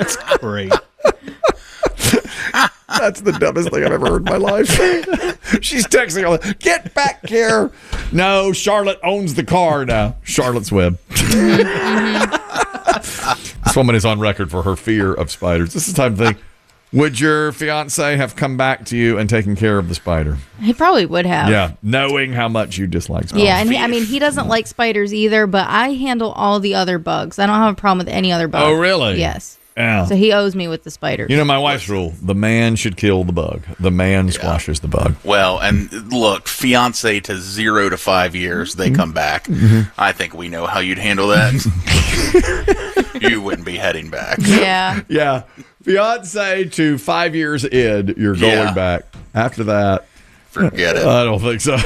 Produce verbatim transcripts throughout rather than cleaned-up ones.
That's great. That's the dumbest thing I've ever heard in my life. She's texting all the, get back here. No, Charlotte owns the car now. Charlotte's Web. This woman is on record for her fear of spiders. This is the time to think, would your fiance have come back to you and taken care of the spider? He probably would have. Yeah, knowing how much you dislike spiders. Yeah, and he, I mean, he doesn't like spiders either, but I handle all the other bugs. I don't have a problem with any other bug. Oh, really? Yes. Yeah. So he owes me with the spiders. You know my wife's rule: the man should kill the bug. The man yeah. squashes the bug. Well, and look, fiance to zero to five years, they mm-hmm. come back. Mm-hmm. I think we know how you'd handle that. You wouldn't be heading back. Yeah. Yeah. Fiance to five years in, you're going yeah. back. After that, forget it. I don't think so.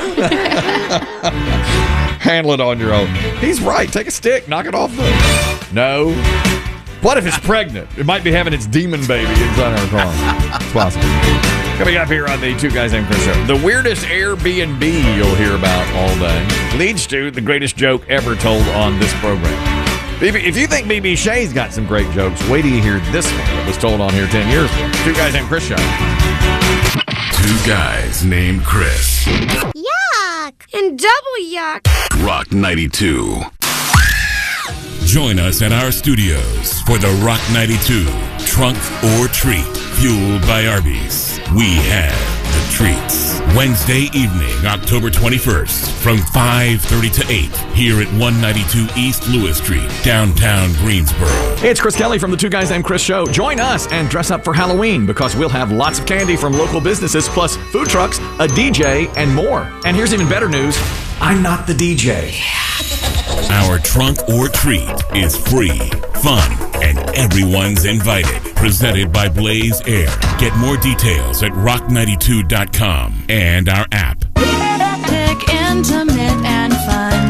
Handle it on your own. He's right. Take a stick, knock it off the. No. What if it's pregnant? It might be having its demon baby inside our car. It's possible. Coming up here on the Two Guys Named Chris Show. The weirdest Airbnb you'll hear about all day leads to the greatest joke ever told on this program. If you think B B Shay's got some great jokes, wait till you hear this one that was told on here ten years ago. Two Guys Named Chris Show. Two Guys Named Chris. Yuck! And double yuck. Rock ninety-two. Join us at our studios for the Rock ninety-two Trunk or Treat, fueled by Arby's. We have the treats. Wednesday evening, October twenty-first, from five thirty to eight, here at one ninety-two East Lewis Street, downtown Greensboro. Hey, it's Chris Kelly from the Two Guys Named Chris Show. Join us and dress up for Halloween because we'll have lots of candy from local businesses, plus food trucks, a D J, and more. And here's even better news. I'm not the D J. Our Trunk or Treat is free, fun, and everyone's invited. Presented by Blaze Air. Get more details at rock ninety-two dot com and our app. Big, intimate, and fun.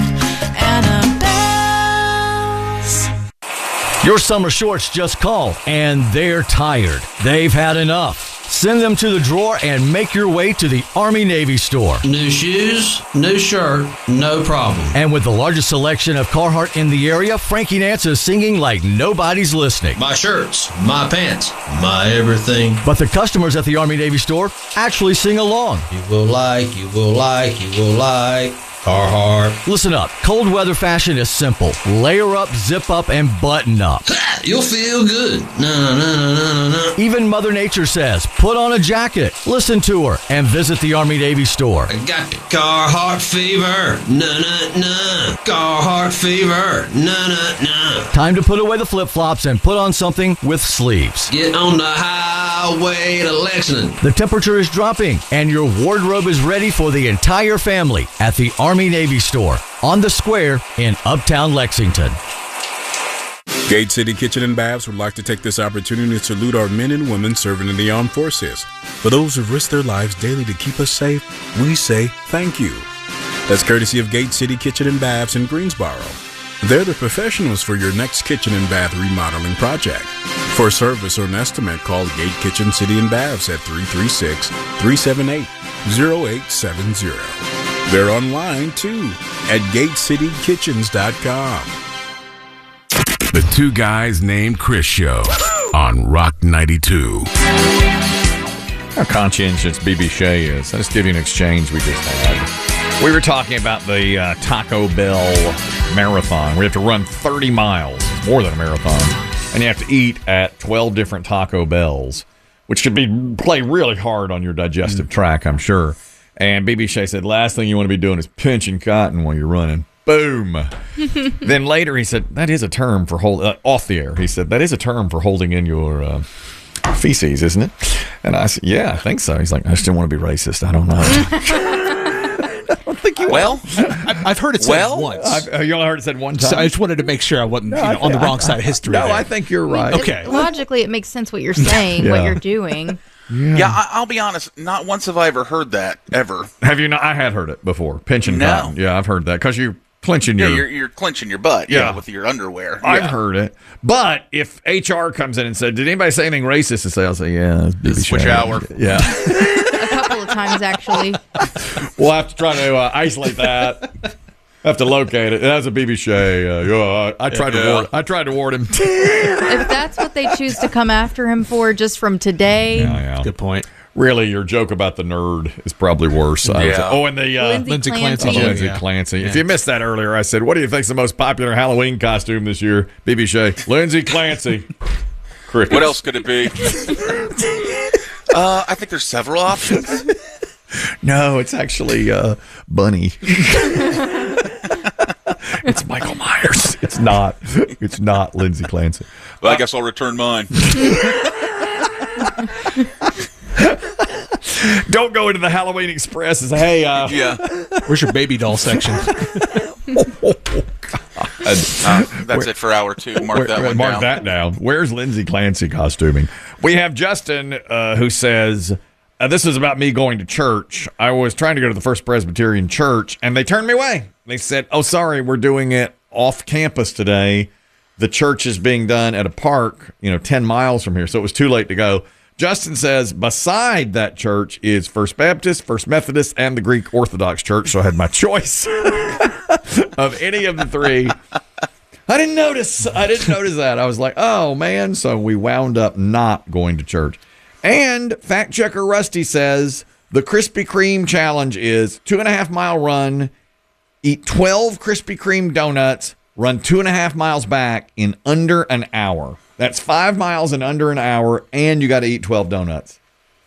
Annabelle's. Your summer shorts just called, and they're tired. They've had enough. Send them to the drawer and make your way to the Army-Navy store. New shoes, new shirt, no problem. And with the largest selection of Carhartt in the area, Frankie Nance is singing like nobody's listening. My shirts, my pants, my everything. But the customers at the Army-Navy store actually sing along. You will like, you will like, you will like Carhartt. Listen up. Cold weather fashion is simple. Layer up, zip up, and button up. Ha, you'll feel good. No, no, no, no, no. Even Mother Nature says, put on a jacket, listen to her, and visit the Army-Navy store. I got the Carhartt fever. No, no, no. Carhartt fever. No, no, no. Time to put away the flip-flops and put on something with sleeves. Get on the highway to Lexington. The temperature is dropping, and your wardrobe is ready for the entire family at the Army-Navy store on the square in Uptown Lexington. Gate City Kitchen and Baths would like to take this opportunity to salute our men and women serving in the armed forces. For those who risk their lives daily to keep us safe, we say thank you. That's courtesy of Gate City Kitchen and Baths in Greensboro. They're the professionals for your next kitchen and bath remodeling project. For service or an estimate, call Gate Kitchen City and Baths at three three six, three seven eight, zero eight seven zero. They're online, too, at gate city kitchens dot com. The Two Guys Named Chris Show on Rock ninety-two. How conscientious B B Shay is. I'll just give you an exchange we just had. We were talking about the uh, Taco Bell marathon. We have to run thirty miles, more than a marathon, and you have to eat at twelve different Taco Bells, which could be play really hard on your digestive mm. tract, I'm sure. And B B Shay said, last thing you want to be doing is pinching cotton while you're running. Boom. Then later he said, that is a term for hold uh, off the air. He said, that is a term for holding in your uh, feces, isn't it? And I said, yeah, I think so. He's like, I just didn't want to be racist. I don't know. I don't think you Well, I've heard it said well, once. I've, you only heard it said one time? So I just wanted to make sure I wasn't no, you know, I, on the wrong I, side of history. No, there. I think you're right. Okay. It, logically, it makes sense what you're saying, yeah. what you're doing. Yeah, yeah I, I'll be honest. Not once have I ever heard that, ever. Have you not? I had heard it before. Pinching no. cotton. Yeah, I've heard that. Because you're clenching yeah, your... You're, you're clenching your butt yeah. Yeah, with your underwear. I've yeah. heard it. But if H R comes in and said, did anybody say anything racist to say? I'll say, yeah. It's switch hour. Yeah. A couple of times, actually. We'll have to try to uh, isolate that. have to locate it. That's a B B Shea. Uh, yeah, I, I tried Yeah. to ward. I tried to ward him. If that's what they choose to come after him for, just from today, Yeah, yeah. Good point. Really, your joke about the nerd is probably worse. I was- Yeah. oh, and the uh, Lindsay Lindsay Clancy. Clancy. Oh, Lindsay Yeah. Clancy. If Yeah. you missed that earlier, I said, what do you think's the most popular Halloween costume this year? B B Shea. Lindsay Clancy. Crickets. What else could it be? uh, I think there's several options. No, it's actually uh, Bunny. It's Michael Myers. It's not. It's not Lindsay Clancy. Well, I guess I'll return mine. Don't go into the Halloween Express and say, hey, uh, Yeah. Where's your baby doll section? Uh, that's it for hour two. Mark Where- that one mark down. that down. Where's Lindsay Clancy costuming? We have Justin uh, who says, uh, this is about me going to church. I was trying to go to the First Presbyterian Church, and they turned me away. They said, oh, sorry, we're doing it off campus today. The church is being done at a park, you know, ten miles from here, so it was too late to go. Justin says, beside that church is First Baptist, First Methodist, and the Greek Orthodox Church, so I had my choice of any of the three. I didn't notice. I didn't notice that. I was like, oh, man. So we wound up not going to church. And fact checker Rusty says the Krispy Kreme challenge is two and a half mile run, eat twelve Krispy Kreme donuts, run two and a half miles back in under an hour. That's five miles in under an hour, and you got to eat twelve donuts.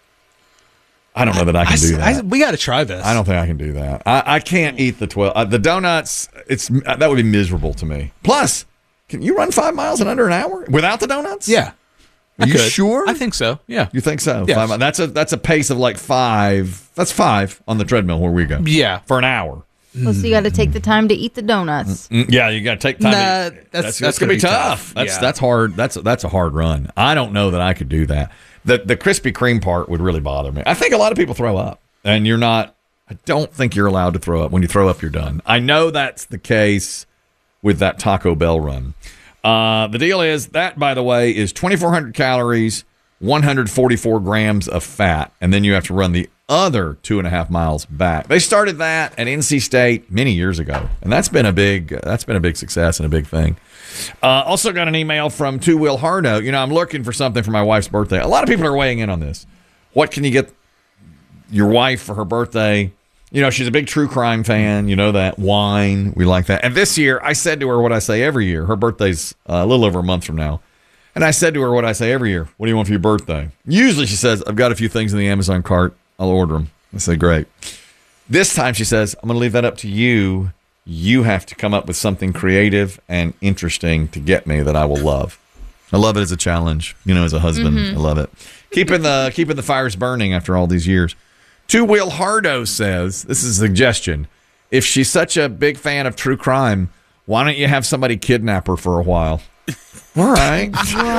I don't know that I can I, do that. I, we got to try this. I don't think I can do that. I, I can't eat the twelve. Uh, the donuts, it's that would be miserable to me. Plus, can you run five miles in under an hour without the donuts? Yeah. Are I you could. sure? I think so. Yeah. You think so? Yes. Five mi- that's a that's a pace of like five. That's five on the treadmill where we go. Yeah. For an hour. well, so you got to take the time to eat the donuts. Mm, yeah, you got to take time. Nah, to, that's- that's, that's gonna gonna be be tough. tough. That's Yeah. that's hard. That's that's a hard run. I don't know that I could do that. The the Krispy Kreme part would really bother me. I think a lot of people throw up, and you're not. I don't think you're allowed to throw up. When you throw up, you're done. I know that's the case with that Taco Bell run. Uh, the deal is that, by the way, is twenty-four hundred calories, one hundred forty-four grams of fat, and then you have to run the other two and a half miles back. They started that at N C State many years ago, and that's been a big that's been a big success and a big thing. Uh, also got an email from Two Will Hardo. You know, I'm looking for something for my wife's birthday. A lot of people are weighing in on this. What can you get your wife for her birthday? You know, she's a big true crime fan. You know that. Wine. We like that. And this year, I said to her what I say every year. Her birthday's uh, a little over a month from now. And I said to her what I say every year. What do you want for your birthday? Usually she says, I've got a few things in the Amazon cart. I'll order them. I say, great. This time she says, I'm going to leave that up to you. You have to come up with something creative and interesting to get me that I will love. I love it as a challenge. You know, as a husband, Mhm. I love it. Keeping the keeping the fires burning after all these years. Two Will Hardo says, this is a suggestion. If she's such a big fan of true crime, why don't you have somebody kidnap her for a while? All right.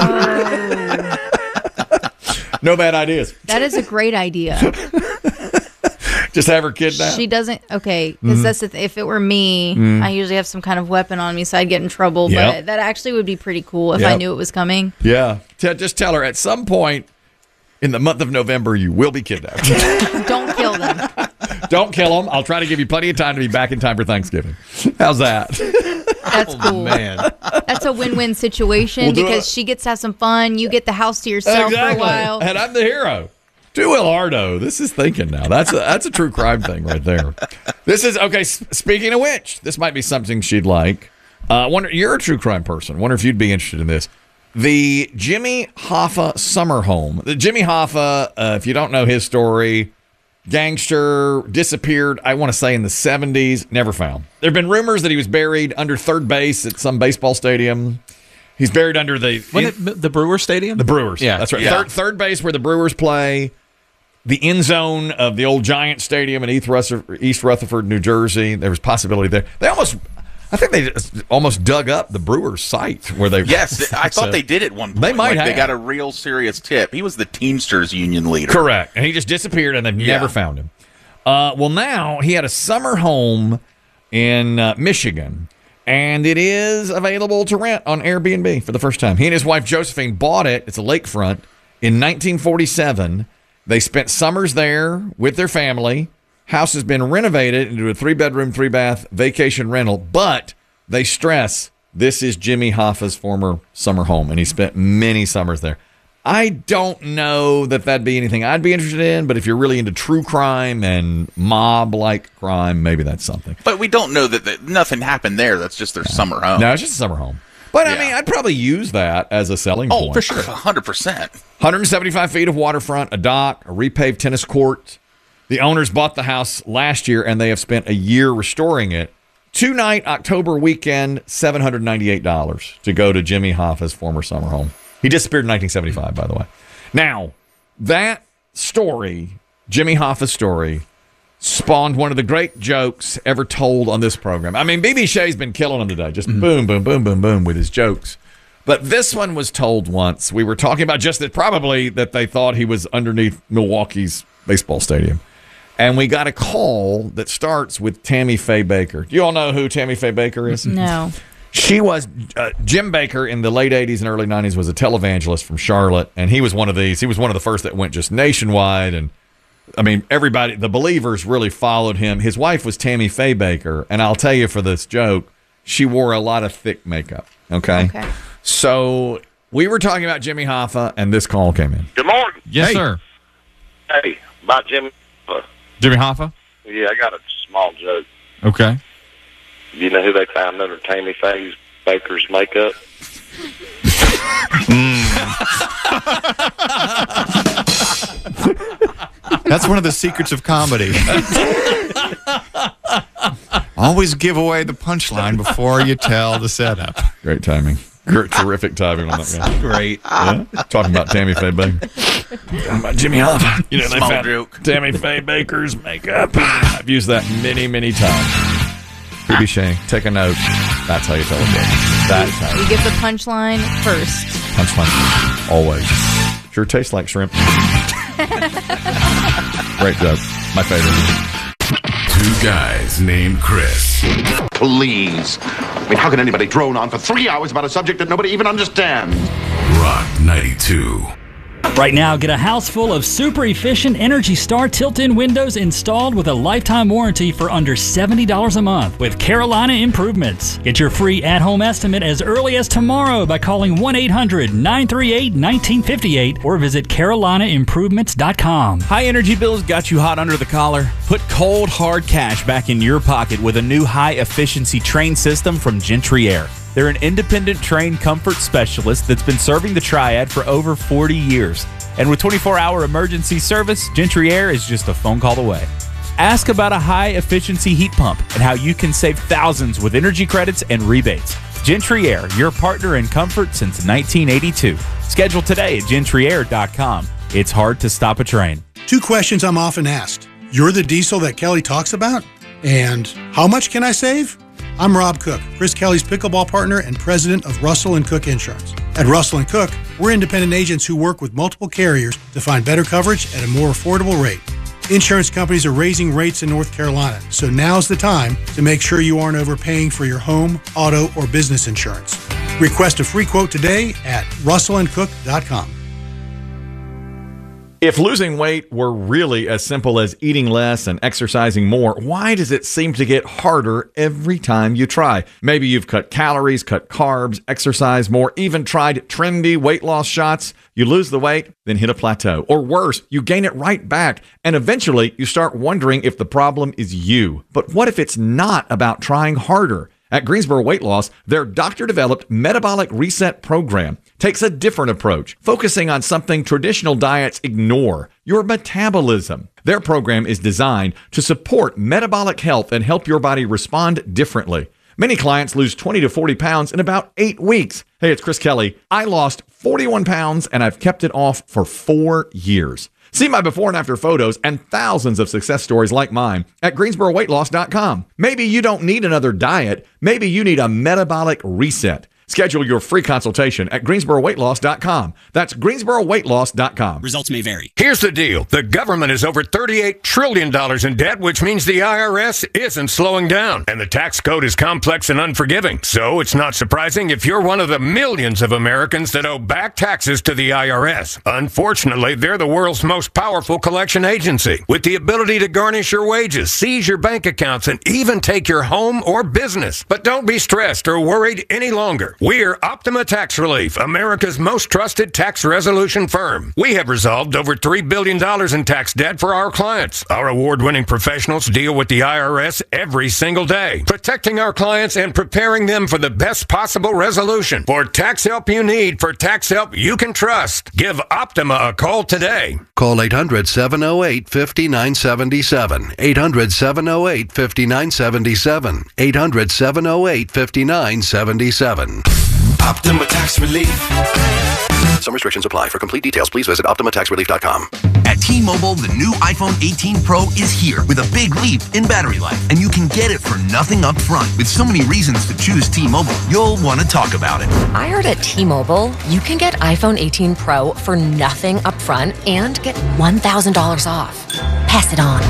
No bad ideas. That is a great idea. Just have her kidnapped. She doesn't. Okay, because Mhm. that's the th- if it were me, Mhm. I usually have some kind of weapon on me, so I'd get in trouble. Yep. But that actually would be pretty cool if I Yep. knew it was coming. Yeah. T- just tell her at some point in the month of November, you will be kidnapped. Don't kill them. Don't kill them. I'll try to give you plenty of time to be back in time for Thanksgiving. How's that? That's cool. Man. That's a win-win situation We'll do because it. she gets to have some fun. You get the house to yourself for a while. And I'm the hero. Two Will Hardo. This is thinking now. That's a, that's a true crime thing right there. This is, okay, s- speaking of which, this might be something she'd like. Uh, wonder, you're a true crime person. Wonder if you'd be interested in this. The Jimmy Hoffa summer home. The Jimmy Hoffa, uh, if you don't know his story, gangster, disappeared, I want to say in the seventies, never found. There have been rumors that he was buried under third base at some baseball stadium. He's buried under the... Wasn't it the Brewer Stadium? The Brewers. Yeah. That's right. Yeah. Third, third base where the Brewers play. The end zone of the old Giant Stadium in East Rutherford, East Rutherford, New Jersey. There was possibility there. They almost... I think they just almost dug up the Brewers site where they... Yes, I So- thought they did at one point. They might like have. They got a real serious tip. He was the Teamsters Union leader. Correct. And he just disappeared, and they've Yeah. never found him. Uh, well, now he had a summer home in uh, Michigan, and it is available to rent on Airbnb for the first time. He and his wife Josephine bought it. It's a lakefront in nineteen forty-seven. They spent summers there with their family, House has been renovated into a three-bedroom, three-bath vacation rental, but they stress this is Jimmy Hoffa's former summer home, and he spent many summers there. I don't know that that'd be anything I'd be interested in, but if you're really into true crime and mob-like crime, maybe that's something. But we don't know that, that nothing happened there. That's just their summer home. No, it's just a summer home. But, Yeah. I mean, I'd probably use that as a selling Oh, point. for sure. one hundred percent. one hundred seventy-five feet of waterfront, a dock, a repaved tennis court. The owners bought the house last year, and they have spent a year restoring it. Two-night October weekend, seven hundred ninety-eight dollars to go to Jimmy Hoffa's former summer home. He disappeared in nineteen seventy-five, by the way. Now, that story, Jimmy Hoffa's story, spawned one of the great jokes ever told on this program. I mean, B B Shea's been killing them today. Just mm-hmm. boom, boom, boom, boom, boom with his jokes. But this one was told once. We were talking about just that probably that they thought he was underneath Milwaukee's baseball stadium. And we got a call that starts with Tammy Faye Baker. Do you all know who Tammy Faye Baker is? No. She was, uh, Jim Baker in the late eighties and early nineties was a televangelist from Charlotte. And he was one of these. He was one of the first that went just nationwide. And, I mean, everybody, the believers really followed him. His wife was Tammy Faye Baker. And I'll tell you for this joke, she wore a lot of thick makeup. Okay? Okay. So we were talking about Jimmy Hoffa, and this call came in. Good morning. Yes, Hey. sir. Hey, about Jimmy. Hoffa. Jimmy Hoffa? Yeah, I got a small joke. Okay. You know who they found under Tammy Faye Baker's makeup? That's one of the secrets of comedy. Always give away the punchline before you tell the setup. Great timing. Great, terrific timing on that guy. Great. Yeah? Talking about Tammy Faye Baker. Talking about Jimmy Hoffa. You know, they Small found joke. Tammy Faye Baker's makeup. I've used that many, many times. B B Shane, take a note. That's how you tell a joke. That's how You you give the punchline first. punchline. Always. Sure tastes like shrimp. Great joke. My favorite. Two guys named Chris. Please. I mean, how can anybody drone on for three hours about a subject that nobody even understands? Rock ninety-two. Right now, get a house full of super efficient Energy Star tilt-in windows installed with a lifetime warranty for under seventy dollars a month with Carolina Improvements. Get your free at-home estimate as early as tomorrow by calling one eight hundred nine three eight one nine five eight or visit carolina improvements dot com. High energy bills got you hot under the collar? Put cold, hard cash back in your pocket with a new high-efficiency train system from Gentry Air. They're an independent train comfort specialist that's been serving the Triad for over forty years. And with twenty-four hour emergency service, Gentry Air is just a phone call away. Ask about a high-efficiency heat pump and how you can save thousands with energy credits and rebates. Gentry Air, your partner in comfort since nineteen eighty-two. Schedule today at gentry air dot com. It's hard to stop a train. Two questions I'm often asked. You're the diesel that Kelly talks about? And how much can I save? I'm Rob Cook, Chris Kelly's pickleball partner and president of Russell and Cook Insurance. At Russell and Cook, we're independent agents who work with multiple carriers to find better coverage at a more affordable rate. Insurance companies are raising rates in North Carolina, so now's the time to make sure you aren't overpaying for your home, auto, or business insurance. Request a free quote today at russell and cook dot com. If losing weight were really as simple as eating less and exercising more, why does it seem to get harder every time you try? Maybe you've cut calories, cut carbs, exercised more, even tried trendy weight loss shots. You lose the weight, then hit a plateau. Or worse, you gain it right back. And eventually you start wondering if the problem is you. But what if it's not about trying harder? At Greensboro Weight Loss, their doctor-developed metabolic reset program takes a different approach, focusing on something traditional diets ignore, your metabolism. Their program is designed to support metabolic health and help your body respond differently. Many clients lose twenty to forty pounds in about eight weeks. Hey, it's Chris Kelly. I lost forty-one pounds and I've kept it off for four years. See my before and after photos and thousands of success stories like mine at greensboro weight loss dot com. Maybe you don't need another diet. Maybe you need a metabolic reset. Schedule your free consultation at greensboro weight loss dot com. That's greensboro weight loss dot com. Results may vary. Here's the deal. The government is over thirty-eight trillion dollars in debt, which means the I R S isn't slowing down. And the tax code is complex and unforgiving. So it's not surprising if you're one of the millions of Americans that owe back taxes to the I R S. Unfortunately, they're the world's most powerful collection agency, with the ability to garnish your wages, seize your bank accounts, and even take your home or business. But don't be stressed or worried any longer. We're Optima Tax Relief, America's most trusted tax resolution firm. We have resolved over three billion dollars in tax debt for our clients. Our award-winning professionals deal with the I R S every single day, protecting our clients and preparing them for the best possible resolution. For tax help you need, for tax help you can trust, give Optima a call today. Call eight hundred, seven oh eight, five nine seven seven. eight hundred, seven oh eight, five nine seven seven. eight hundred, seven oh eight, five nine seven seven. Optima Tax Relief. Some restrictions apply. For complete details, please visit optima tax relief dot com. At T-Mobile, the new iPhone eighteen Pro is here with a big leap in battery life, and you can get it for nothing up front. With so many reasons to choose T-Mobile, you'll want to talk about it. I heard at T-Mobile, you can get iPhone eighteen Pro for nothing up front and get one thousand dollars off. Pass it on.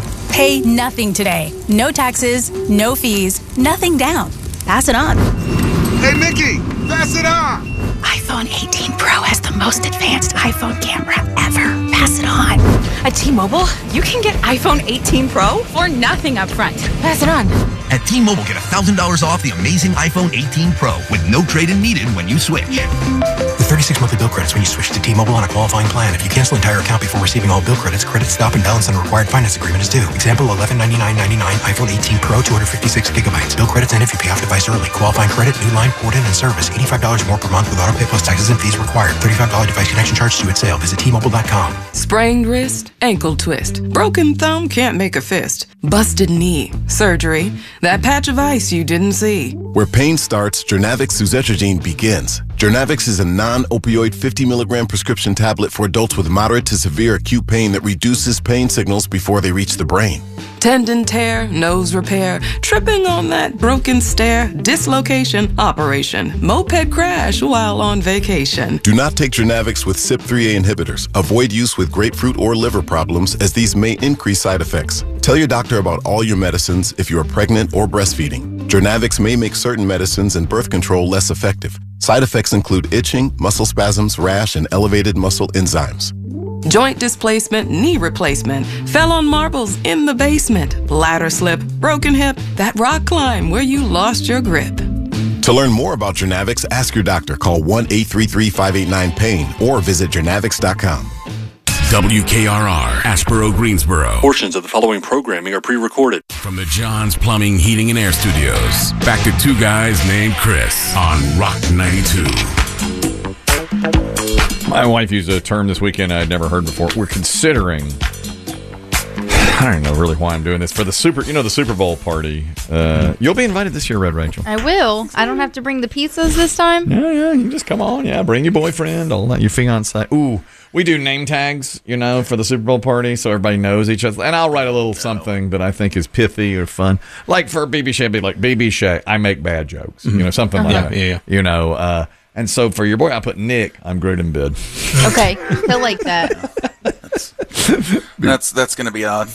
Pay nothing today. No taxes, no fees, nothing down. Pass it on. Hey, Mickey, pass it on. iPhone eighteen Pro has the most advanced iPhone camera ever. Pass it on. At T-Mobile, you can get iPhone eighteen Pro for nothing up front. Pass it on. At T-Mobile, get one thousand dollars off the amazing iPhone eighteen Pro with no trade-in needed when you switch. With thirty-six monthly bill credits when you switch to T-Mobile on a qualifying plan. If you cancel an entire account before receiving all bill credits, credit stop and balance on a required finance agreement is due. Example, eleven ninety-nine ninety-nine iPhone eighteen Pro, two hundred fifty-six gigabytes. Bill credits end if you pay off device early. Qualifying credit, new line, port in, and service. eighty-five dollars more per month with auto pay plus taxes and fees required. thirty-five dollars device connection charge due at sale. Visit T Mobile dot com. Sprained wrist, ankle twist. Broken thumb, can't make a fist. Busted knee, surgery. That patch of ice you didn't see. Where pain starts, Jernavix suzetrigine begins. Jernavix is a non-opioid fifty milligram prescription tablet for adults with moderate to severe acute pain that reduces pain signals before they reach the brain. Tendon tear, nose repair, tripping on that broken stair, dislocation, operation, moped crash while on vacation. Do not take Jernavix with C Y P three A inhibitors. Avoid use with grapefruit or liver problems, as these may increase side effects. Tell your doctor about all your medicines if you are pregnant or breastfeeding. Jernavix may make certain medicines and birth control less effective. Side effects include itching, muscle spasms, rash, and elevated muscle enzymes. Joint displacement, knee replacement, fell on marbles in the basement, ladder slip, broken hip, that rock climb where you lost your grip. To learn more about Jernavix, ask your doctor. Call one eight three three, five eight nine, pain or visit jernavix dot com. W K R R, Asheboro, Greensboro. Portions of the following programming are pre-recorded. From the John's Plumbing, Heating, and Air Studios, back to two guys named Chris on Rock ninety-two. My wife used a term this weekend I'd never heard before. We're considering, I don't know really why I'm doing this, for the Super, you know, the Super Bowl party. Uh, you'll be invited this year, Red Rachel. I will. I don't have to bring the pizzas this time? Yeah, yeah, you can just come on. Yeah, bring your boyfriend, all that, your fiance. Ooh, we do name tags, you know, for the Super Bowl party so everybody knows each other. And I'll write a little something that I think is pithy or fun. Like for B B Shay, be like, B B Shay, I make bad jokes. Mm-hmm. You know, something like yeah, that. Yeah, yeah. You know, uh, and so for your boy, I put Nick, I'm great in bed. Okay, he'll like that. That's that's going to be odd.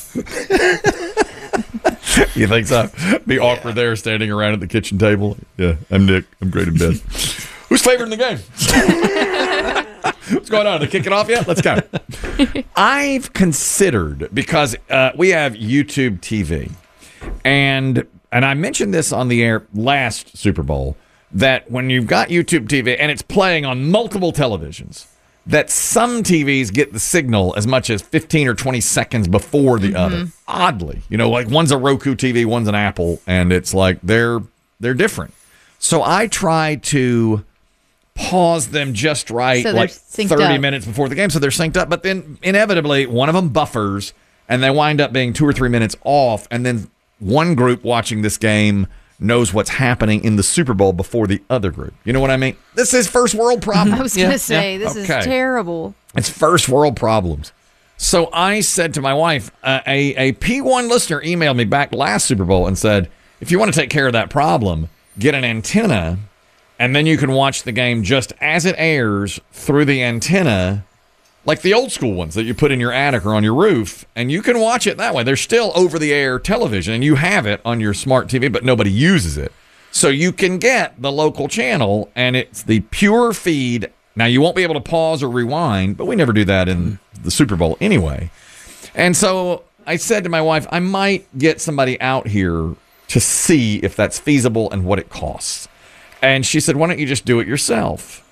You think so? Be yeah. awkward there, standing around at the kitchen table. Yeah, I'm Nick. I'm great in bed. Who's favoring the game? What's going on? Are they kicking off yet? Let's go. I've considered, because uh, we have YouTube T V, and and I mentioned this on the air last Super Bowl, that when you've got YouTube T V and it's playing on multiple televisions, that some T Vs get the signal as much as fifteen or twenty seconds before the mm-hmm. other. Oddly. You know, like one's a Roku T V, one's an Apple, and it's like they're they're different. So I try to pause them just right, so like thirty up. minutes before the game, so they're synced up. But then inevitably, one of them buffers, and they wind up being two or three minutes off, and then one group watching this game knows what's happening in the Super Bowl before the other group. You know what I mean? This is first world problem. I was going to yeah, say, yeah. this okay. is terrible. It's first world problems. So I said to my wife, uh, a, a P one listener emailed me back last Super Bowl and said, if you want to take care of that problem, get an antenna and then you can watch the game just as it airs through the antenna, like the old school ones that you put in your attic or on your roof, and you can watch it that way. There's still over-the-air television, and you have it on your smart T V, but nobody uses it. So you can get the local channel, and it's the pure feed. Now, you won't be able to pause or rewind, but we never do that in the Super Bowl anyway. And so I said to my wife, I might get somebody out here to see if that's feasible and what it costs. And she said, why don't you just do it yourself?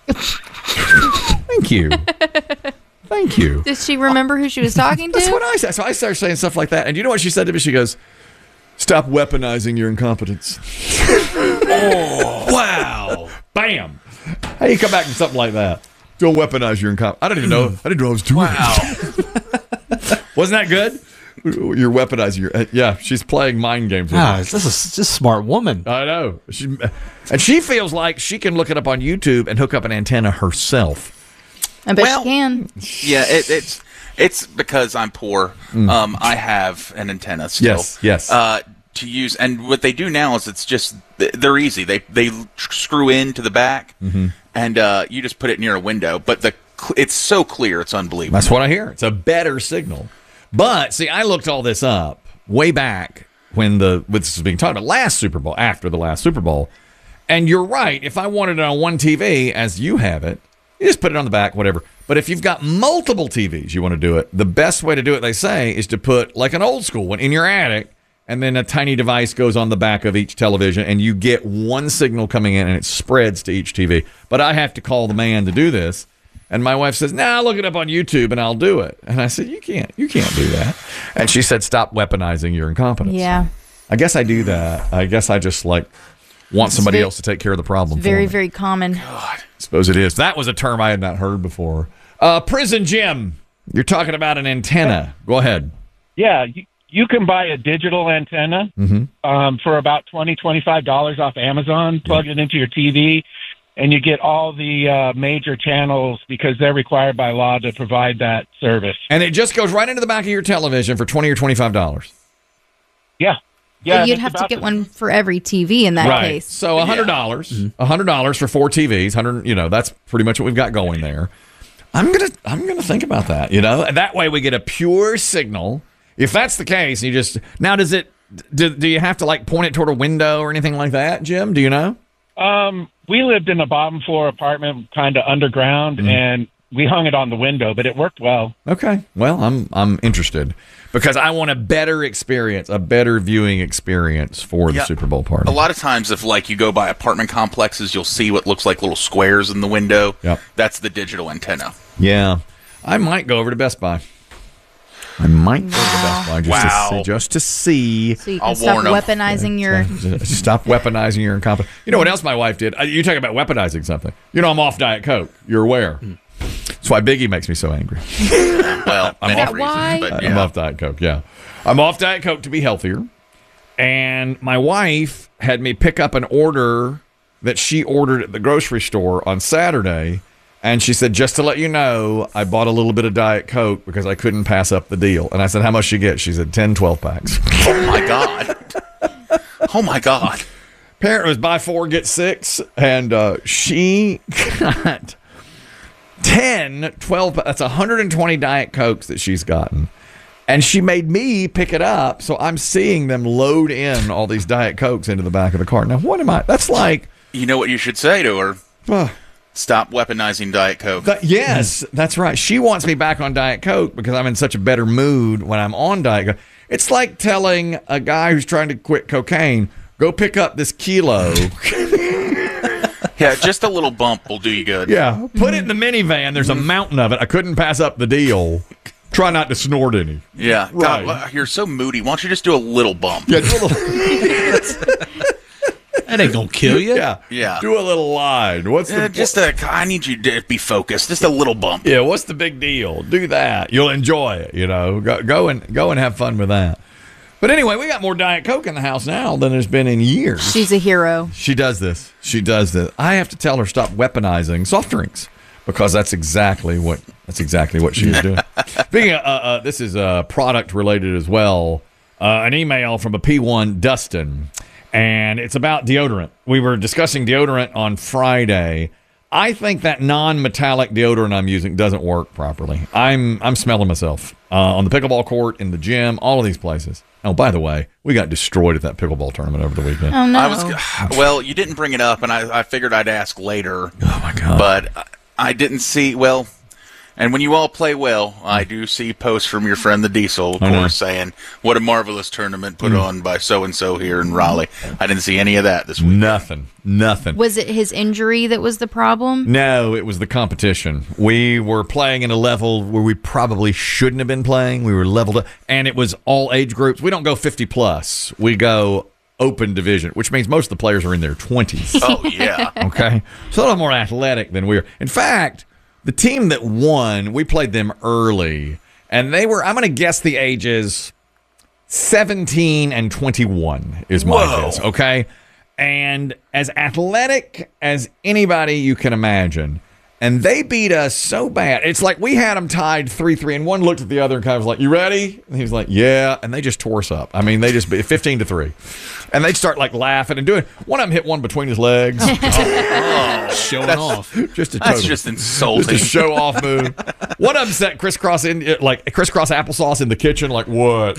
Thank you. Thank you. Did she remember who she was talking to? That's what I said. So I started saying stuff like that. And you know what she said to me? She goes, stop weaponizing your incompetence. Oh, wow. Bam. How do you come back with something like that? Don't weaponize your incompetence. I didn't even know. I didn't know I was doing Wow. it. Wasn't that good? You're weaponizing your. Uh, yeah, she's playing mind games. With Ah, me. this is just a smart woman. I know. She, and she feels like she can look it up on YouTube and hook up an antenna herself. I bet Well, she can. Yeah, it, it's it's because I'm poor. Mm. Um, I have an antenna still. Yes, yes. Uh, to use, and what they do now is it's just they're easy. They they screw into the back, Mm-hmm. and uh, you just put it near a window. But the it's so clear, it's unbelievable. That's what I hear. It's a better signal. But see, I looked all this up way back when the when this was being talked about last Super Bowl, after the last Super Bowl. And you're right. If I wanted it on one T V, as you have it, you just put it on the back, whatever. But if you've got multiple T Vs, you want to do it. The best way to do it, they say, is to put like an old school one in your attic, and then a tiny device goes on the back of each television, and you get one signal coming in, and it spreads to each T V. But I have to call the man to do this. And my wife says, nah, look it up on YouTube and I'll do it. And I said, you can't. You can't do that. And she said, stop weaponizing your incompetence. Yeah. I guess I do that. I guess I just, like, want somebody very- else to take care of the problem Very, for me. very common. I suppose it is. That was a term I had not heard before. Uh, Prison Jim, you're talking about an antenna. Go ahead. Yeah, you, you can buy a digital antenna Mm-hmm. um, for about twenty dollars, twenty-five dollars off Amazon. Plug it into your T V, and you get all the uh, major channels because they're required by law to provide that service. And it just goes right into the back of your television for twenty dollars or twenty-five dollars. Yeah. Yeah, You'd it's have to about get the- one for every T V in that right. case. So one hundred dollars. one hundred dollars for four T Vs. one hundred, you know, that's pretty much what we've got going there. I'm going to I'm going to think about that, you know. And that way we get a pure signal. If that's the case, you just Now does it do, do you have to like point it toward a window or anything like that, Jim? Do you know? Um, we lived in a bottom floor apartment, kind of underground, Mm-hmm. and we hung it on the window, but it worked well. Okay. Well, I'm I'm interested because I want a better experience, a better viewing experience for the Yeah. Super Bowl party. A lot of times, if like you go by apartment complexes, you'll see what looks like little squares in the window. Yep. That's the digital antenna. Yeah. I might go over to Best Buy. I might go to Best Buy just Wow. to see. Just to see. So you can stop weaponizing your... Stop weaponizing your incompetence. You know what else my wife did? Uh, You talk about weaponizing something. You know I'm off Diet Coke. You're aware. That's why Biggie makes me so angry. Well, I'm many off, reasons, why? but I'm yeah. off Diet Coke, yeah. I'm off Diet Coke to be healthier. And my wife had me pick up an order that she ordered at the grocery store on Saturday. And she said, just to let you know, I bought a little bit of Diet Coke because I couldn't pass up the deal. And I said, how much she get? She said, ten, twelve packs. Oh my god. Oh my god. Parent was buy four, get six. And uh, she got ten, twelve, that's one hundred twenty Diet Cokes that she's gotten. And she made me pick it up. So I'm seeing them load in all these Diet Cokes into the back of the cart. Now, what am I? That's like. You know what you should say to her? Uh, Stop weaponizing Diet Coke. That, yes, that's right. She wants me back on Diet Coke because I'm in such a better mood when I'm on Diet Coke. It's like telling a guy who's trying to quit cocaine, go pick up this kilo. Yeah, just a little bump will do you good. Yeah, put it in the minivan. There's a mountain of it. I couldn't pass up the deal. Try not to snort any. Yeah. Right. God, well, you're so moody. Why don't you just do a little bump? Yeah, do a little. That ain't gonna kill you. Yeah, Yeah. do a little line. What's Uh, the just a, I need you to be focused. Just a little bump. Yeah, what's the big deal? Do that. You'll enjoy it, you know. Go, go and go and have fun with that. But anyway, we got more Diet Coke in the house now than there's been in years. She's a hero. She does this. She does this. I have to tell her stop weaponizing soft drinks because that's exactly what that's exactly what she is doing. Speaking of, uh, uh, this is uh, product related as well. Uh, an email from a P one Dustin. and it's about deodorant. We were discussing deodorant on Friday. I think that non-metallic deodorant I'm using doesn't work properly. I'm I'm smelling myself uh, on the pickleball court, in the gym, all of these places. Oh, by the way, we got destroyed at that pickleball tournament over the weekend. Oh, no. I was, well, you didn't bring it up, and I, I figured I'd ask later. Oh, my God. But I didn't see, well, and when you all play well, I do see posts from your friend the Diesel, of I know. course, saying, what a marvelous tournament put Mm. on by so-and-so here in Raleigh. I didn't see any of that this week. Nothing. Nothing. Was it his injury that was the problem? No, it was the competition. We were playing in a level where we probably shouldn't have been playing. We were leveled up, and it was all age groups. We don't go fifty plus. We go open division, which means most of the players are in their twenties. Oh, yeah. Okay? So a little more athletic than we are. In fact, the team that won, we played them early, and they were, I'm going to guess the ages seventeen and twenty-one is my Whoa. guess, okay? And as athletic as anybody you can imagine, and they beat us so bad. It's like we had them tied three three, and one looked at the other and kind of was like, you ready? And he was like, yeah. And they just tore us up. I mean, they just beat fifteen to three. And they'd start like laughing and doing, one of them hit one between his legs. Oh, Showing that's, off. Just a That's total, just insulting. Just a show off move. One of them set crisscross in like crisscross applesauce in the kitchen. Like what?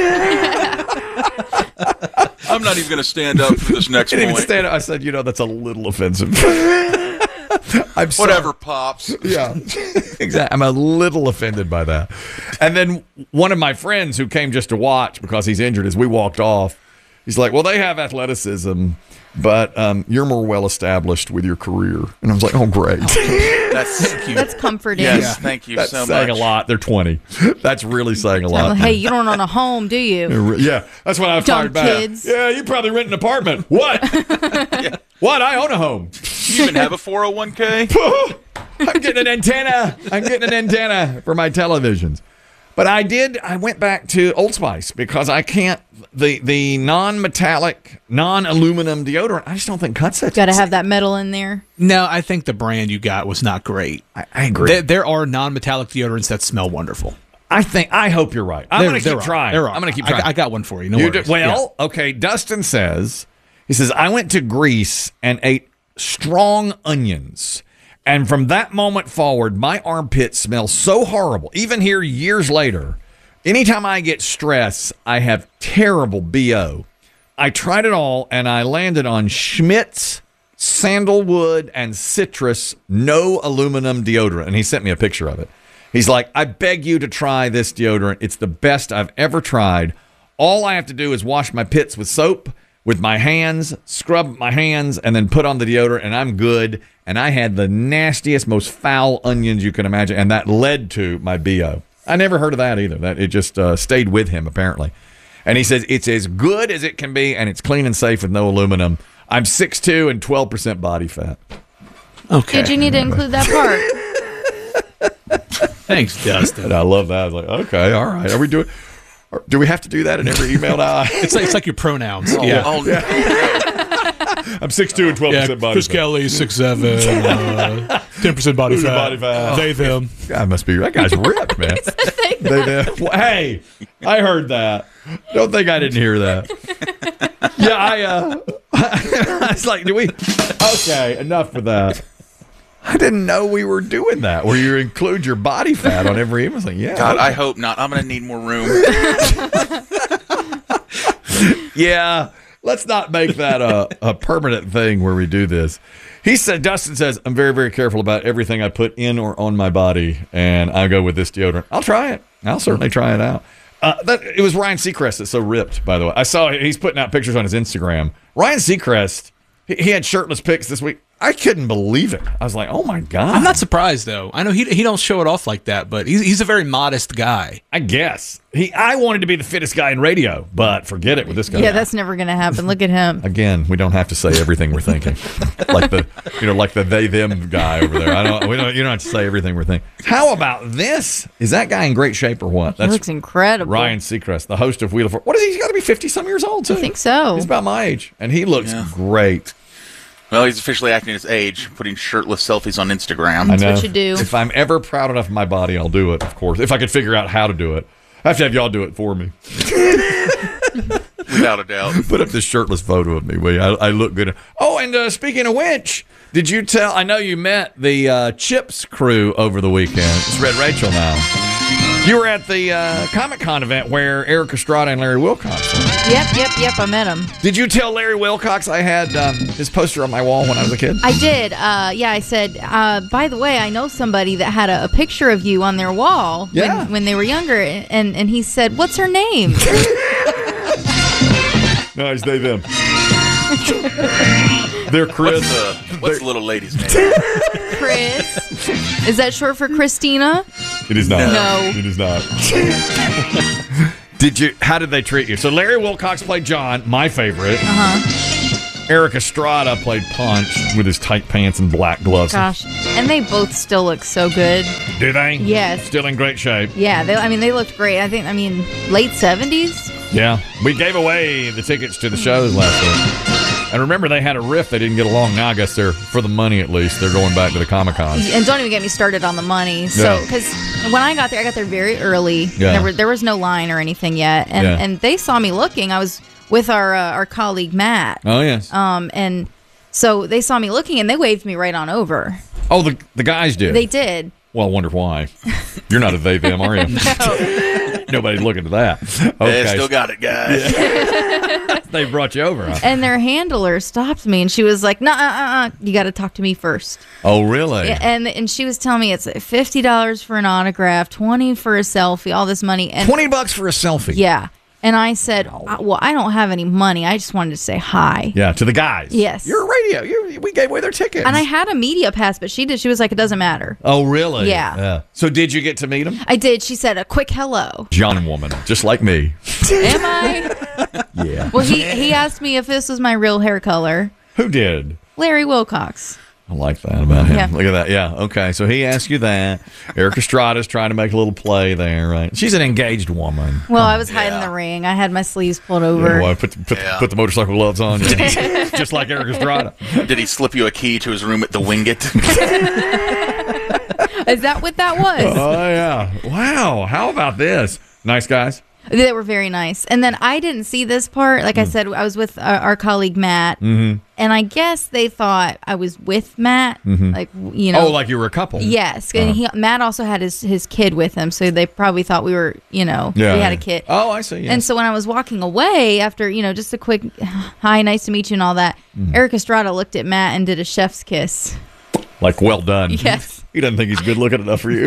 I'm not even going to stand up for this next I didn't even point. stand up. I said, you know, that's a little offensive. I'm sorry. Whatever, Pops. Yeah, exactly. I'm a little offended by that. And then one of my friends who came just to watch because he's injured, as we walked off, he's like, well, they have athleticism, but um, you're more well established with your career. And I was like, oh, great. That's cute. That's comforting. Yes, Yeah. thank you That's so saying much. a lot. They're twenty. That's really saying a Oh, lot. hey, you don't own a home, do you? Yeah, that's when I Dumb fired back. kids. Yeah, you probably rent an apartment. What? What? I own a home. You even have a four oh one k? I'm getting an antenna. I'm getting an antenna for my televisions. But I did. I went back to Old Spice because I can't. The the non-metallic, non-aluminum deodorant. I just don't think cuts it. Got to have that metal in there. No, I think the brand you got was not great. I, I agree. There, there are non-metallic deodorants that smell wonderful. I think. I hope you're right. I'm There- going to there keep are. trying. There are. I'm going to keep I- trying. I got one for you. No You worries. do- well, okay. Dustin says he says I went to Greece and ate strong onions. And from that moment forward, my armpits smell so horrible. Even here years later, anytime I get stress, I have terrible B O. I tried it all, and I landed on Schmidt's sandalwood and citrus no aluminum deodorant. And he sent me a picture of it. He's like, I beg you to try this deodorant. It's the best I've ever tried. All I have to do is wash my pits with soap, with my hands, scrub my hands, and then put on the deodorant, and I'm good. And I had the nastiest, most foul onions you can imagine, and that led to my B O. I never heard of that either. That it just uh, stayed with him, apparently. And he says it's as good as it can be, and it's clean and safe with no aluminum. I'm six two and twelve percent body fat. Okay. Did you need to include that part? Thanks, Dustin. And I love that. I was like, okay, all right. Are we doing? or Do we have to do that in every email now? It's like, it's like your pronouns. Oh, yeah. oh, I'm six two and twelve percent Yeah, body Chris fat. Kelly, six seven, uh, ten percent body Who's the fat. body fat? They, them. God must be that guy's ripped, man. they, they, well, hey, I heard that. Don't think I didn't hear that. Yeah, I. Uh, I was like, do we? Okay, enough with that. I didn't know we were doing that, where you include your body fat on every email. I was like, yeah. God, okay. I hope not. I'm going to need more room. Yeah, let's not make that a, a permanent thing where we do this. He said, Dustin says, I'm very, very careful about everything I put in or on my body, and I go with this deodorant. I'll try it. I'll certainly try it out. Uh, that, it was Ryan Seacrest that's so ripped, by the way. I saw he's putting out pictures on his Instagram. Ryan Seacrest, he, he had shirtless pics this week. I couldn't believe it. I was like, oh, my God. I'm not surprised, though. I know he he don't show it off like that, but he's, he's a very modest guy. I guess. He. I wanted to be the fittest guy in radio, but forget it with this guy. Yeah, that's never going to happen. Look at him. Again, we don't have to say everything we're thinking, like the you know, like the they them guy over there. I don't. We don't. You don't have to say everything we're thinking. How about this? Is that guy in great shape or what? He looks incredible. Ryan Seacrest, the host of Wheel of Fortune. What is he? He's got to be fifty some years old too. I think so. He's about my age, and he looks Yeah. great. Well, he's officially acting his age, putting shirtless selfies on Instagram. I know. what you do. If I'm ever proud enough of my body, I'll do it. Of course, if I could figure out how to do it, I have to have y'all do it for me. Without a doubt. Put up this shirtless photo of me, will you? I, I look good. Oh, and uh, speaking of which, did you tell? I know you met the uh, Chips crew over the weekend. It's Red Rachel now. You were at the uh, Comic-Con event where Eric Estrada and Larry Wilcox were. Yep, yep, yep. I met him. Did you tell Larry Wilcox I had um, his poster on my wall when I was a kid? I did. Uh, yeah, I said, uh, by the way, I know somebody that had a, a picture of you on their wall Yeah. when, when they were younger. And, and he said, what's her name? Nice, they, them. They're Chris. What's the, what's the little lady's name? Chris. Is that short for Christina? It is not. No. It is not. Did you? How did they treat you? So Larry Wilcox played John, my favorite. Uh-huh. Eric Estrada played Punch with his tight pants and black gloves. Gosh. And they both still look so good. Do they? Yes. Still in great shape. Yeah, they, I mean, they looked great. I think, I mean, late seventies? Yeah. We gave away the tickets to the shows last week. And remember, they had a riff. They didn't get along. Now I guess they're, for the money at least, they're going back to the Comic-Con. And don't even get me started on the money. So, Yeah. because when I got there, I got there very early. Yeah. There, were, there was no line or anything yet. And, Yeah. and they saw me looking. I was with our uh, our colleague, Matt. Oh, yes. Um, and so they saw me looking, and they waved me right on over. Oh, the the guys did? They did. Well, I wonder why. You're not a they, them, are you? No. Nobody's looking at that. Okay. They still got it, guys. They brought you over, huh? And their handler stopped me, and she was like, "No, uh, uh, uh, you got to talk to me first." Oh, really? And and she was telling me it's fifty dollars for an autograph, twenty for a selfie, all this money, and twenty bucks for a selfie. Yeah. And I said, "Well, I don't have any money. I just wanted to say hi." Yeah, to the guys. Yes. You're a radio. You we gave away their tickets. And I had a media pass, but she did. She was like, "It doesn't matter." Oh, really? Yeah. So did you get to meet him? I did. She said a quick hello. John woman, just like me. Am I? Yeah. Well, he he asked me if this was my real hair color. Who did? Larry Wilcox. I like that about him. Yeah. Look at that. Yeah. Okay. So he asked you that. Eric Estrada's trying to make a little play there, right? She's an engaged woman. Well, I was hiding the ring. I had my sleeves pulled over. Yeah, well, put, put, Yeah. put the motorcycle gloves on. Yeah. Just like Eric Estrada. Did he slip you a key to his room at the Wingate? Is that what that was? Oh, yeah. Wow. How about this? Nice guys. They were very nice. And then I didn't see this part. Like I said, I was with our, our colleague Matt. Mm-hmm. And I guess they thought I was with Matt. Mhm. Like, you know. Oh, like you were a couple. Yes. And he, Matt also had his, his kid with him. So they probably thought we were, you know, Yeah, we had yeah. a kid. Oh, I see. Yes. And so when I was walking away after, you know, just a quick hi, nice to meet you and all that, Mhm. Eric Estrada looked at Matt and did a chef's kiss. Like, well done. Yes. He doesn't think he's good looking enough for you.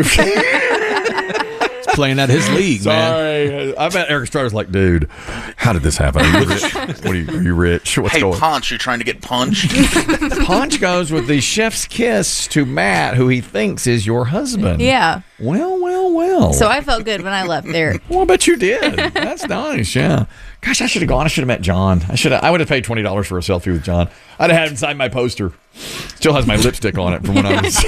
He's playing at his league, man. Sorry. I bet Eric Estrada's like, dude, how did this happen? Are you rich? What are you, are you rich? What's hey, going on? Ponch, you trying to get punched? Punch goes with the chef's kiss to Matt, who he thinks is your husband. Yeah. Well, well, well. So I felt good when I left there. Well, I bet you did. That's nice, yeah. Gosh, I should have gone. I should have met John. I should have. I would have paid twenty dollars for a selfie with John. I'd have had him sign my poster. Still has my lipstick on it from when I was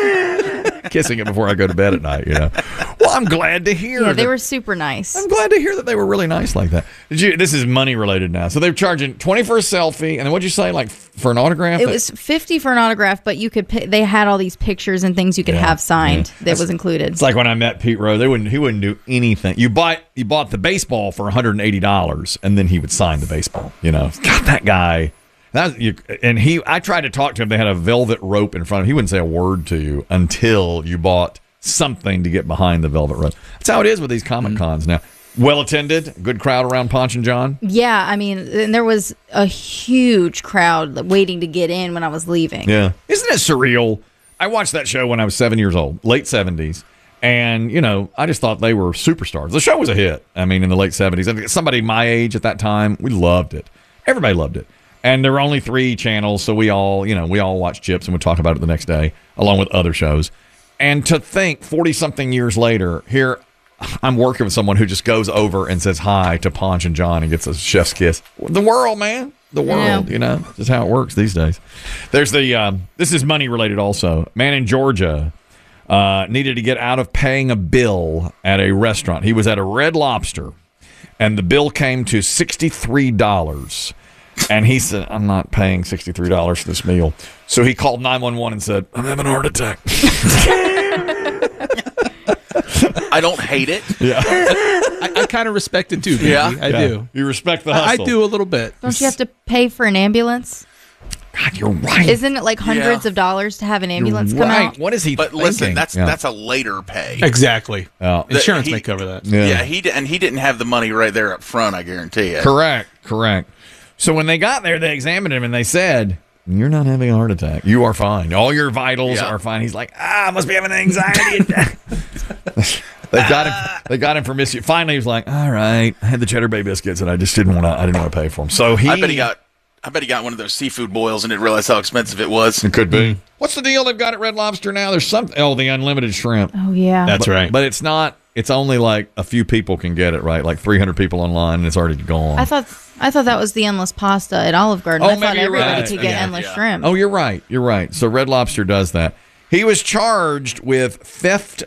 kissing it before I go to bed at night, you know. Well, I'm glad to hear. Yeah, they that- were super nice. I'm glad to hear that they were really nice like that. Did you? This is money related now. So they're charging twenty for a selfie, and then what'd you say, like for an autograph? It was fifty for an autograph, but you could. Pi- they had all these pictures and things you could Yeah, have signed yeah. that That's- was included. It's like when I met Pete Rose. They wouldn't. He wouldn't do anything. You bought. You bought the baseball for one hundred eighty dollars, and then he would sign the baseball. You know, God, that guy. That you and he. I tried to talk to him. They had a velvet rope in front of him. He wouldn't say a word to you until you bought something to get behind the velvet rope. That's how it is with these Comic Cons now. Well attended, good crowd around Ponch and John. Yeah, I mean, and there was a huge crowd waiting to get in when I was leaving. Yeah. Isn't it surreal? I watched that show when I was seven years old, late seventies. And, you know, I just thought they were superstars. The show was a hit. I mean, in the late seventies. I think somebody my age at that time, we loved it. Everybody loved it. And there were only three channels, so we all, you know, we all watched Chips and would talk about it the next day, along with other shows. And to think forty-something years later, here I'm working with someone who just goes over and says hi to Ponch and John and gets a chef's kiss. The world, man. The world, Yeah. you know. Just how it works these days. There's the, um, this is money related also. Man in Georgia uh, needed to get out of paying a bill at a restaurant. He was at a Red Lobster, and the bill came to sixty-three dollars. And he said, I'm not paying sixty-three dollars for this meal. So he called nine one one and said, I'm having a heart attack. I don't hate it. Yeah. I, I kind of respect it too, baby. Yeah. I Yeah. do. You respect the I, I hustle. do a little bit. Don't you have to pay for an ambulance? God, you're right. Isn't it like hundreds Yeah. of dollars to have an ambulance You're come right. out? What is he But thinking? listen, that's Yeah. that's a later pay. Exactly. Oh. The- Insurance he- may cover that. Yeah. Yeah, he d- and he didn't have the money right there up front. I guarantee you. Correct, correct. So when they got there, they examined him and they said, "You're not having a heart attack. You are fine. All your vitals Yeah. are fine." He's like, "Ah, I must be having an anxiety attack." They got him. They got him for missing. Finally, he was like, "All right, I had the Cheddar Bay biscuits, and I just didn't want to. I didn't want to pay for them." So he. I bet he got. I bet he got one of those seafood boils and didn't realize how expensive it was. It could be. What's the deal they've got at Red Lobster now? There's something. Oh, the unlimited shrimp. Oh yeah. That's But- right. But it's not. It's only like a few people can get it, right? Like three hundred people online, and it's already gone. I thought I thought that was the endless pasta at Olive Garden. Oh, I thought maybe you're everybody right. could get Yeah. endless Yeah. shrimp. Oh, you're right. You're right. So Red Lobster does that. He was charged with theft